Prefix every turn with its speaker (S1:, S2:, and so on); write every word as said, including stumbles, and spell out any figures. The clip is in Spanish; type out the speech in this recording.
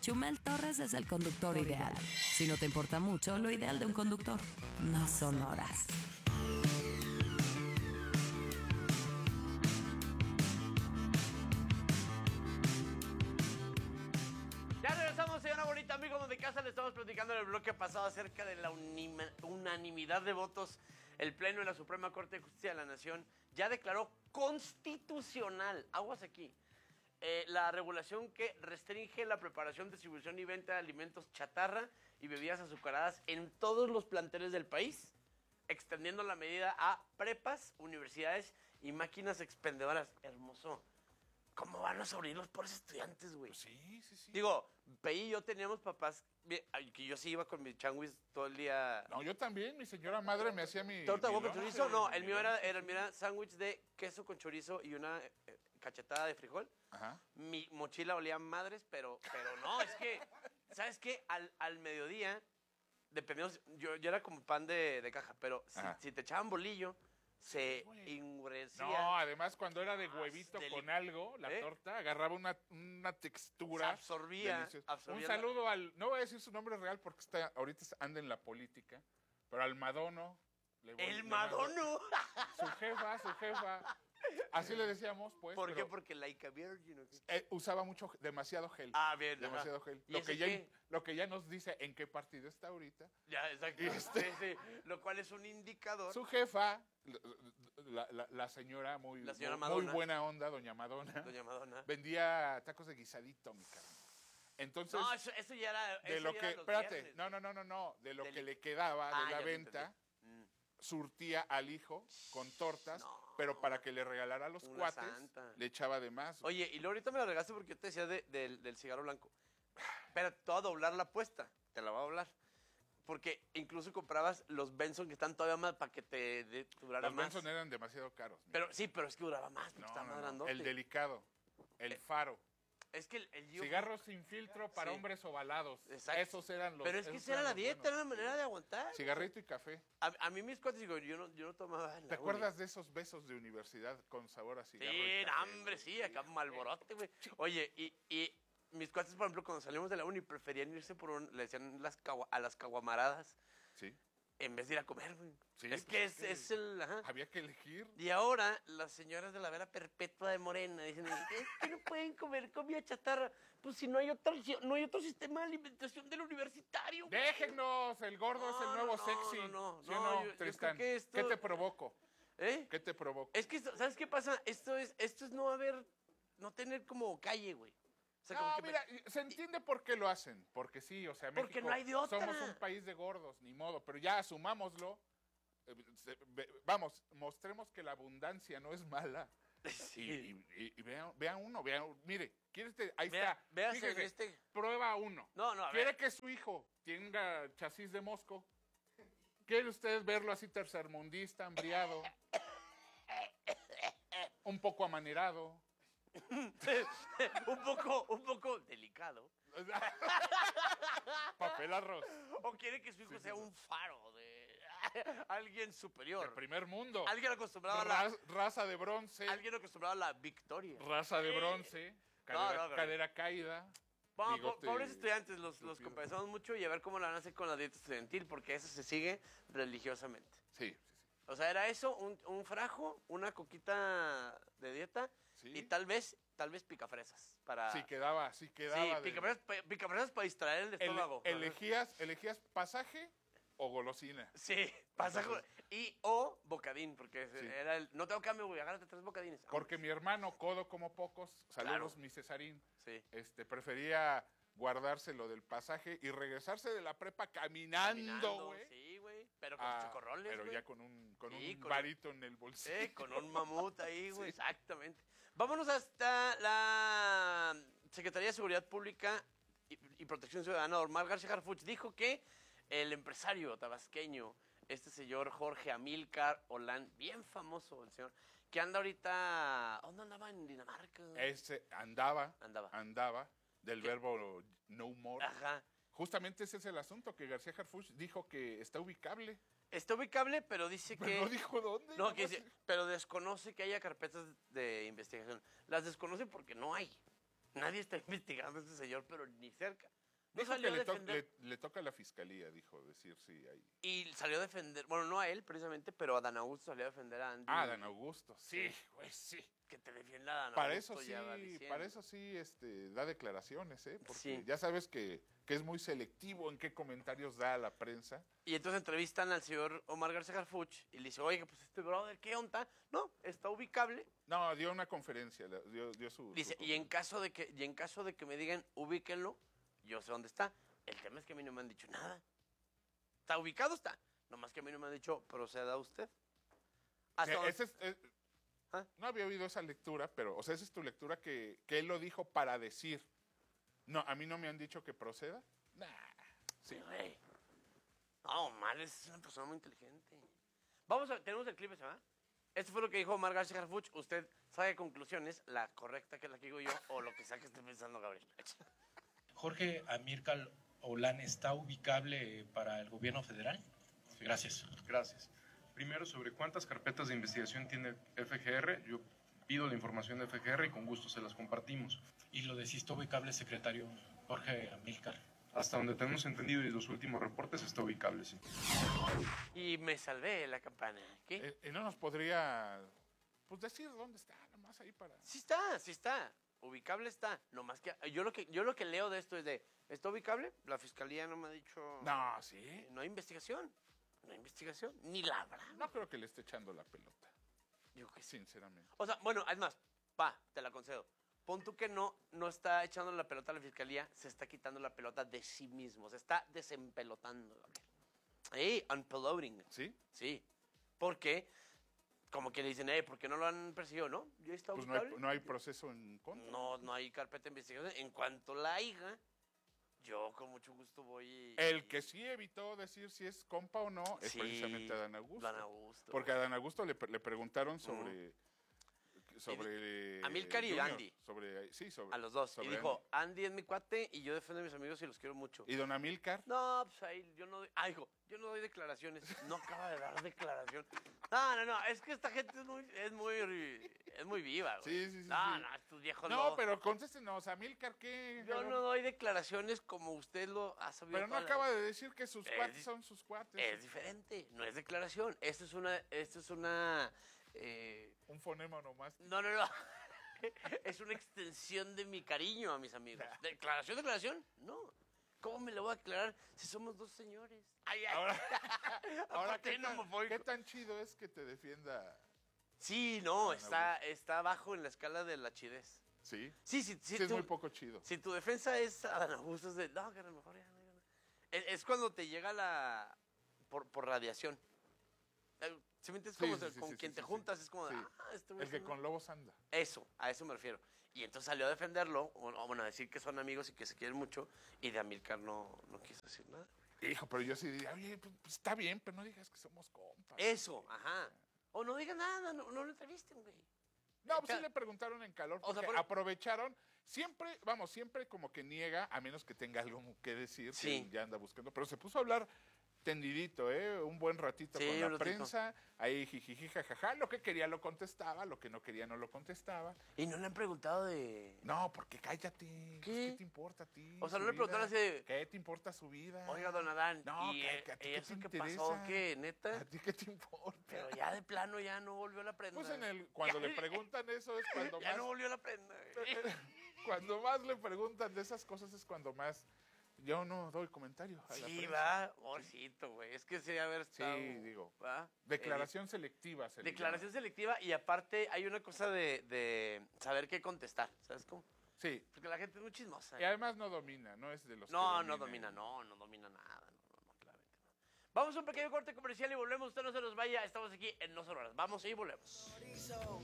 S1: Chumel Torres es el conductor ideal. Si no te importa mucho, lo ideal de un conductor no son horas.
S2: Ya regresamos, señora bonita, amigos de casa. Le estamos platicando en el bloque pasado acerca de la unima, unanimidad de votos. El Pleno de la Suprema Corte de Justicia de la Nación ya declaró constitucional, aguas aquí, eh, la regulación que restringe la preparación, distribución y venta de alimentos chatarra y bebidas azucaradas en todos los planteles del país, extendiendo la medida a prepas, universidades y máquinas expendedoras. Hermoso. ¿Cómo van a sobrevivir los pobres estudiantes, güey?
S3: Pues sí, sí, sí.
S2: Digo, Peí y yo teníamos papás que yo sí iba con mi changuis todo el día.
S3: No, yo también, mi señora madre me hacía mi...
S2: ¿Torta de
S3: mi
S2: huevo con
S3: lonche,
S2: chorizo? No,
S3: mi
S2: el mío era,
S3: lonche,
S2: era
S3: sí.
S2: mira, sándwich de queso con chorizo y una eh, cachetada de frijol.
S3: Ajá.
S2: Mi mochila olía a madres, pero, pero no, es que, ¿sabes qué? Al, al mediodía, dependiendo, yo, yo era como pan de, de caja, pero si, si te echaban bolillo, se endurecía.
S3: No, además cuando era de huevito
S2: deli-
S3: con algo, la
S2: ¿Eh?
S3: torta agarraba una, una textura.
S2: Se absorbía,
S3: deliciosa.
S2: absorbía
S3: Un
S2: la-
S3: saludo al, no voy a decir su nombre real porque está ahorita anda en la política, pero al Madono. le voy-
S2: ¡El
S3: le mando-
S2: Madono!
S3: Su jefa, su jefa. Así le decíamos, pues.
S2: ¿Por qué?
S3: pero,
S2: Porque Laika Virgin. ¿O qué?
S3: eh, usaba mucho, demasiado gel.
S2: Ah, bien,
S3: Demasiado
S2: ajá.
S3: gel.
S2: ¿Y
S3: Lo
S2: ese
S3: que, ya,
S2: qué?
S3: lo que ya nos dice en qué partido está ahorita.
S2: Ya, exacto.
S3: Y este-
S2: Sí, sí. Lo cual es un indicador.
S3: Su jefa, la, la- la señora muy,
S2: La señora
S3: muy,
S2: Madonna.
S3: muy buena onda, doña Madonna,
S2: Doña Madonna.
S3: vendía tacos de guisadito, mi carnal. Entonces,
S2: No, eso, eso ya era.
S3: de
S2: eso
S3: lo
S2: ya
S3: que,
S2: era los
S3: espérate,
S2: viernes.
S3: no, no, no, no, no, de lo
S2: Del-
S3: que le quedaba
S2: Ah,
S3: de la
S2: ya te
S3: venta,
S2: entendí. Mm.
S3: surtía al hijo con tortas,
S2: No.
S3: pero para que le regalara a los
S2: Una
S3: cuates,
S2: santa.
S3: le echaba de más.
S2: Oye, y luego ahorita me la regaste porque yo te decía de- del, del cigarro blanco. Pero te voy a doblar la apuesta. Te la voy a doblar. Porque incluso comprabas los Benson que están todavía más para que te de- durara
S3: Los
S2: más.
S3: Benson eran demasiado caros. mi
S2: Pero sí, pero es que duraba más porque
S3: No,
S2: estaba
S3: no,
S2: más
S3: no.
S2: grandote.
S3: El delicado, el faro.
S2: Es que el, el Gio-
S3: Cigarros sin filtro para
S2: Sí.
S3: hombres ovalados.
S2: Exacto.
S3: Esos eran los.
S2: Pero es que
S3: esos
S2: esa era
S3: eran
S2: la
S3: los
S2: dieta,
S3: buenos.
S2: era la manera de aguantar.
S3: Cigarrito y café.
S2: A, a mí mis cuates, digo, yo no, yo no tomaba en la
S3: ¿Te acuerdas de esos besos de universidad con sabor a cigarro?
S2: uni.
S3: y
S2: Sí,
S3: café,
S2: hombre,
S3: güey?
S2: sí, acá malborote, güey. Oye, y, y mis cuates, por ejemplo, cuando salimos de la uni, preferían irse por un, le decían las cagua- a las caguamaradas
S3: Sí.
S2: en vez de ir a comer, güey.
S3: Sí,
S2: es
S3: pues
S2: que
S3: es
S2: es,
S3: que-
S2: es el, ajá.
S3: Había que elegir.
S2: Y ahora, las señoras de la vera perpetua de Morena dicen, es que no pueden comer comida chatarra. Pues si no hay otro, no hay otro sistema de alimentación del universitario. güey.
S3: Déjennos, el gordo es el
S2: No,
S3: nuevo
S2: no,
S3: sexy.
S2: no, no,
S3: ¿Sí o
S2: no,
S3: no,
S2: yo- yo
S3: Tristán?
S2: creo que esto-
S3: ¿Qué te provoco?
S2: ¿Eh?
S3: ¿Qué te provoco?
S2: Es que, esto- ¿sabes qué pasa? Esto es, esto es no haber, no tener como calle, güey. O sea, como
S3: No,
S2: que me-
S3: mira, se entiende por qué lo hacen. Porque sí, o sea,
S2: Porque
S3: México,
S2: no hay de otra.
S3: somos un país de gordos, ni modo. Pero ya asumámoslo. eh, se- ve- Vamos, mostremos que la abundancia no es mala.
S2: Sí.
S3: Y, y- y- y vean, vean uno, vean, mire, ¿quiere usted? Ahí
S2: Vea-
S3: está.
S2: véase
S3: Fíjese,
S2: en este-
S3: Prueba uno.
S2: No, no, a
S3: ¿Quiere
S2: ver.
S3: que su hijo tenga chasis de mosco? ¿Quiere usted verlo así tercermundista, hambriado? Un poco amanerado.
S2: un poco, un poco delicado.
S3: Papel arroz.
S2: O quiere que su hijo sea un faro de alguien
S3: De
S2: superior.
S3: primer mundo.
S2: Alguien acostumbrado a la,
S3: Raz- raza de bronce.
S2: alguien acostumbrado a la victoria.
S3: Raza de bronce. Cadera,
S2: No, no, no.
S3: cadera caída.
S2: Bueno,
S3: bigote
S2: po- pobres estudiantes, los, los
S3: tupido.
S2: compensamos mucho y a ver cómo la van a hacer con la dieta estudiantil, porque eso se sigue religiosamente.
S3: Sí, sí, sí.
S2: O sea, era eso, un, un frajo, una coquita de dieta
S3: Sí.
S2: y tal vez, tal vez picafresas para...
S3: Sí quedaba, sí
S2: Sí,
S3: quedaba. de-
S2: picafresas, pa- picafresas para distraer el
S3: Ele-
S2: estómago.
S3: elegías, elegías pasaje o golosina.
S2: Sí, pasaje y o bocadín, porque
S3: Sí.
S2: era el... No tengo cambio, güey, agárrate tres bocadines.
S3: Porque mi hermano, codo como pocos, saludos
S2: Claro.
S3: mi Cesarín,
S2: Sí.
S3: este, prefería guardárselo del pasaje y regresarse de la prepa caminando, güey.
S2: Sí, güey, pero con
S3: a-
S2: chocorroles,
S3: Pero
S2: güey.
S3: ya con un, con
S2: Sí,
S3: un
S2: con-
S3: varito en el bolsillo.
S2: Sí, con un mamut ahí, güey,
S3: Sí.
S2: exactamente. Vámonos hasta la Secretaría de Seguridad Pública y, y Protección Ciudadana. Omar García Harfuch dijo que el empresario tabasqueño, este señor Jorge Amílcar Olán, bien famoso el señor, que anda ahorita... ¿Dónde andaba? En Dinamarca.
S3: Ese andaba,
S2: Andaba.
S3: andaba, del verbo no more.
S2: Ajá.
S3: Justamente ese es el asunto, que García Harfuch dijo que está ubicable.
S2: Está ubicable, pero dice
S3: Pero
S2: que...
S3: no dijo dónde.
S2: No, que
S3: nomás-
S2: dice, pero desconoce que haya carpetas de investigación. Las desconoce porque no hay. Nadie está investigando a este señor, pero ni cerca. No
S3: Dijo
S2: salió
S3: que
S2: a
S3: le, to-
S2: defender.
S3: le- le toca a la fiscalía, dijo, decir sí ahí.
S2: Y salió a defender, bueno, no a él precisamente, pero a Dan Augusto salió a defender a Andy.
S3: Ah, Dan Augusto, sí,
S2: Sí.
S3: güey, sí.
S2: Que te defienda a Dan
S3: Para
S2: Augusto.
S3: eso sí,
S2: ya va diciendo.
S3: para eso sí este, da declaraciones, ¿eh? Porque
S2: Sí.
S3: ya sabes que, que es muy selectivo en qué comentarios da a la prensa.
S2: Y entonces entrevistan al señor Omar García Harfuch y le dice, oye, pues este brother, ¿qué onda? No, está ubicable.
S3: No, dio una conferencia, la- dio, dio su...
S2: Dice,
S3: su
S2: y en caso de que, y en caso de que me digan, ubíquenlo, yo sé dónde está. El tema es que a mí no me han dicho nada. Está ubicado, está. Nomás que a mí no me han dicho, proceda usted. Hasta
S3: Que
S2: donde-
S3: ese es- eh,
S2: ¿Ah?
S3: No había oído esa lectura, pero, o sea, esa es tu lectura que, que él lo dijo para decir. No, a mí no me han dicho que proceda. Nah, sí.
S2: Sí, güey. No, Omar es una persona muy inteligente. Vamos a, tenemos el clip, ¿se va? Esto fue lo que dijo Omar García Harfuch. Usted saque conclusiones, la correcta que es la que digo yo, o lo que sea que esté pensando Gabriel.
S4: Jorge Amílcar Olán está ubicable para el gobierno federal. Gracias.
S5: Gracias. Primero, sobre cuántas carpetas de investigación tiene F G R. Yo pido la información de F G R y con gusto se las compartimos.
S4: Y lo de si está ubicable, secretario Jorge Amílcar.
S5: Hasta donde tenemos entendido y los últimos reportes está ubicable, sí.
S2: Y me salvé la campana. ¿Qué?
S3: Eh, ¿Y no nos podría, pues, decir dónde está? Nomás ahí para...
S2: Sí está, sí está. Ubicable está. Nomás que yo lo que yo lo que leo de esto es de, ¿está ubicable? La fiscalía no me ha dicho.
S3: No, sí.
S2: Eh, No hay investigación. No hay investigación. Ni la habrá.
S3: No creo que le esté echando la pelota,
S2: Digo que sí.
S3: sinceramente.
S2: O sea, bueno, es más, va, te la concedo. Pon tú que no, no está echando la pelota a la fiscalía, se está quitando la pelota de sí mismo. Se está desempelotando, Gabriel. Ey, unpeloting.
S3: ¿Sí?
S2: Sí. Porque, como que le dicen, eh, ¿por qué no lo han perseguido? ¿No? ¿Ya está
S3: Pues no hay,
S2: ubicable?
S3: no hay proceso en contra.
S2: No, no hay carpeta de investigación. En cuanto la haya, yo con mucho gusto voy y...
S3: El que sí evitó decir si es compa o no es
S2: Sí,
S3: precisamente Adán Augusto.
S2: Dan Augusto.
S3: Porque a Adán Augusto le, pre- le preguntaron sobre... sobre
S2: Amílcar y
S3: Junior,
S2: Andy.
S3: Sobre, sí, sobre,
S2: A los dos.
S3: sobre
S2: Y dijo, Andy es mi cuate y yo defiendo a mis amigos y los quiero mucho.
S3: Andy. Y don Amílcar,
S2: No, pues ahí yo no doy... Ah, dijo, yo no doy declaraciones. No acaba de dar declaración. No, no, no, es que esta gente es muy, es muy, es muy viva, güey.
S3: Sí, sí, sí,
S2: No,
S3: sí.
S2: no, estos viejos
S3: no, pero contéstenos, Amílcar, ¿qué?
S2: Yo no doy declaraciones como usted lo ha sabido.
S3: Pero no
S2: toda la
S3: acaba de decir que sus
S2: Es
S3: cuates
S2: di-
S3: son sus cuates.
S2: Es diferente, no es declaración. Esto es una, esto es una, eh,
S3: Un fonema nomás.
S2: no, no, no. Es una extensión de mi cariño a mis amigos. ¿Declaración, declaración? No. ¿Cómo me lo voy a aclarar si somos dos señores? Ay, ay.
S3: Ahora, ahora
S2: Aparte
S3: ¿qué,
S2: de
S3: tan,
S2: homofóbico.
S3: ¿qué tan chido es que te defienda?
S2: Sí, no,
S3: Ana
S2: está, está abajo en la escala de la chidez.
S3: Sí,
S2: Sí, sí, sí.
S3: sí, es
S2: tú-
S3: muy poco chido.
S2: Si tu defensa es Adán Augusto, es de, no, que a lo mejor ya no. ya no". Es, es cuando te llega la, por, por radiación. Eh, ¿Sí me entiendes?
S3: Sí,
S2: Como
S3: sí,
S2: de-
S3: sí,
S2: con
S3: sí,
S2: quien
S3: sí,
S2: te
S3: sí.
S2: juntas, es como de,
S3: Sí.
S2: ah, este güey
S3: El que
S2: es un-
S3: con lobos anda.
S2: Eso, a eso me refiero. Y entonces salió a defenderlo, o, o bueno, a decir que son amigos y que se quieren mucho, y de Amílcar no, no quiso decir nada.
S3: Hijo, pero yo sí diría, oye, pues, pues, está bien, pero no digas que somos compas.
S2: Eso, ajá. O no digas nada, no, no lo entrevisten, güey.
S3: No, pues sí
S2: Ca-
S3: le preguntaron en calor,
S2: O sea,
S3: porque
S2: por-
S3: aprovecharon. Siempre, vamos, siempre como que niega, a menos que tenga algo que decir,
S2: Sí.
S3: que ya anda buscando. Pero se puso a hablar tendidito, ¿eh? Un buen ratito
S2: Sí,
S3: con
S2: un
S3: la
S2: ratito.
S3: prensa. Ahí jijiji, jajaja. Lo que quería lo contestaba, lo que no quería no lo contestaba.
S2: Y no le han preguntado de...
S3: No, porque cállate.
S2: ¿Qué?
S3: ¿Qué, ¿Qué te importa a ti?
S2: O sea,
S3: su
S2: no le preguntaron
S3: vida?
S2: así de-
S3: ¿Qué te importa su vida?
S2: Oiga, don Adán,
S3: No,
S2: ¿y
S3: que-
S2: eh,
S3: que a ti
S2: y
S3: qué
S2: eso
S3: te
S2: que pasó,
S3: interesa.
S2: qué,
S3: ¿A
S2: neta?
S3: ti qué te importa?
S2: Pero ya de plano ya no volvió a la prenda.
S3: Pues en el, cuando le preguntan eso es cuando
S2: Ya
S3: más...
S2: no volvió a la prenda. güey.
S3: Cuando más le preguntan de esas cosas es cuando más yo no doy comentario a la
S2: Sí,
S3: prensa.
S2: va, pobrecito, güey. Es que sería haber estado...
S3: Sí, digo,
S2: ¿va?
S3: declaración selectiva se
S2: Eh,
S3: le
S2: declaración selectiva y aparte hay una cosa de, de saber qué contestar, ¿sabes cómo?
S3: llama. Sí,
S2: Porque la gente es muy chismosa.
S3: y además no domina, no es de los
S2: No,
S3: que
S2: no
S3: dominen.
S2: domina, no, no domina nada. No, no, no, claramente no. Vamos a un pequeño corte comercial y volvemos. Usted no se nos vaya. Estamos aquí en No Solo Horas. Vamos y volvemos.